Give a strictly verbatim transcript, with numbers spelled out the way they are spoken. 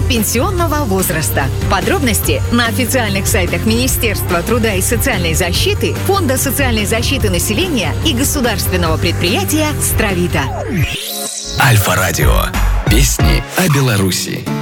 пенсионного возраста. Подробности на официальных сайтах Министерства труда и социальной защиты, Фонда социальной защиты населения и государственного предприятия «Стравита». Альфа-радио. Песни о Беларуси.